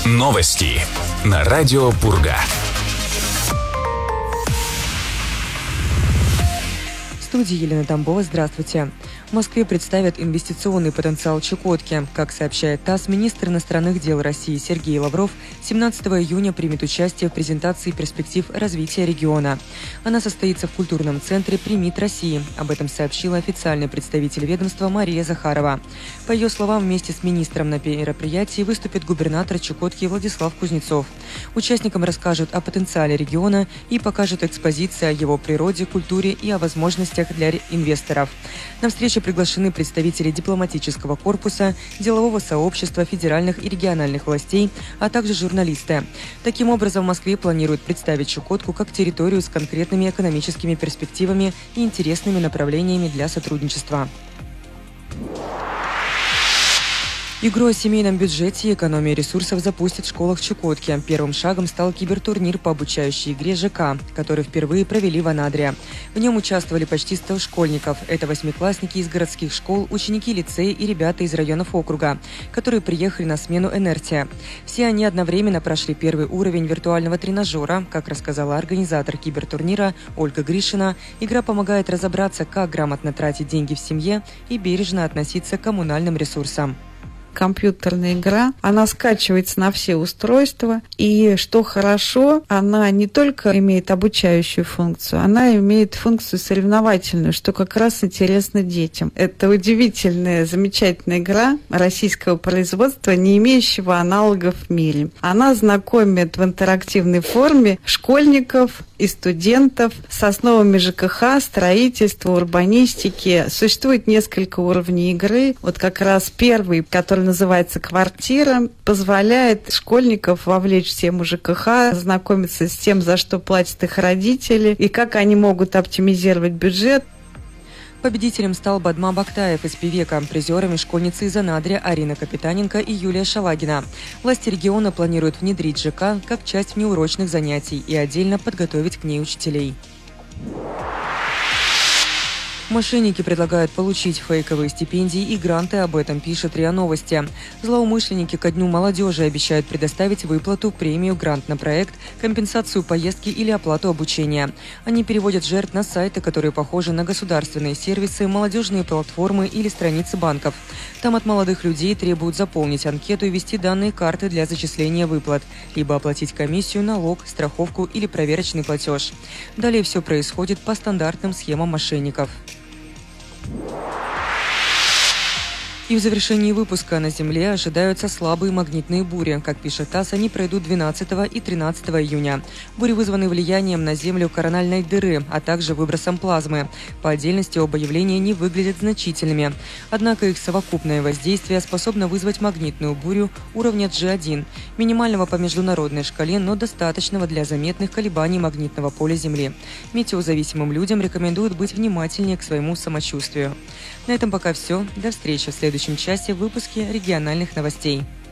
Новости на радио Пурга. В студии Елена Тамбова. Здравствуйте. В Москве представят инвестиционный потенциал Чукотки. Как сообщает ТАСС, министр иностранных дел России Сергей Лавров 17 июня примет участие в презентации перспектив развития региона. Она состоится в культурном центре «Примит России». Об этом сообщила официальный представитель ведомства Мария Захарова. По ее словам, вместе с министром на мероприятии выступит губернатор Чукотки Владислав Кузнецов. Участникам расскажут о потенциале региона и покажут экспозиции о его природе, культуре и о возможностях для инвесторов. На встрече приглашены представители дипломатического корпуса, делового сообщества, федеральных и региональных властей, а также журналисты. Таким образом, в Москве планируют представить Чукотку как территорию с конкретными экономическими перспективами и интересными направлениями для сотрудничества. Игру о семейном бюджете и экономии ресурсов запустят в школах Чукотки. Первым шагом стал кибертурнир по обучающей игре ЖК, который впервые провели в Анадыре. В нем участвовали почти 100 школьников. Это восьмиклассники из городских школ, ученики лицея и ребята из районов округа, которые приехали на смену инерции. Все они одновременно прошли первый уровень виртуального тренажера. Как рассказала организатор кибертурнира Ольга Гришина, игра помогает разобраться, как грамотно тратить деньги в семье и бережно относиться к коммунальным ресурсам. Компьютерная игра, она скачивается на все устройства, и, что хорошо, она не только имеет обучающую функцию, она имеет функцию соревновательную, что как раз интересно детям. Это удивительная, замечательная игра российского производства, не имеющего аналогов в мире. Она знакомит в интерактивной форме школьников и студентов с основами ЖКХ, строительства, урбанистики. Существует несколько уровней игры. Вот как раз первый, который называется «Квартира», позволяет школьников вовлечь в тему ЖКХ, знакомиться с тем, за что платят их родители и как они могут оптимизировать бюджет. Победителем стал Бадма Бактаев из Певека, призерами школьницы из Анадыря Арина Капитаненко и Юлия Шалагина. Власти региона планируют внедрить ЖК как часть внеурочных занятий и отдельно подготовить к ней учителей. Мошенники предлагают получить фейковые стипендии и гранты, об этом пишет РИА Новости. Злоумышленники ко Дню молодежи обещают предоставить выплату, премию, грант на проект, компенсацию поездки или оплату обучения. Они переводят жертв на сайты, которые похожи на государственные сервисы, молодежные платформы или страницы банков. Там от молодых людей требуют заполнить анкету и ввести данные карты для зачисления выплат, либо оплатить комиссию, налог, страховку или проверочный платеж. Далее все происходит по стандартным схемам мошенников. И в завершении выпуска на Земле ожидаются слабые магнитные бури. Как пишет ТАСС, они пройдут 12 и 13 июня. Бури вызваны влиянием на Землю корональной дыры, а также выбросом плазмы. По отдельности оба явления не выглядят значительными. Однако их совокупное воздействие способно вызвать магнитную бурю уровня G1, минимального по международной шкале, но достаточного для заметных колебаний магнитного поля Земли. Метеозависимым людям рекомендуют быть внимательнее к своему самочувствию. На этом пока все. До встречи в следующем часе в выпуске региональных новостей.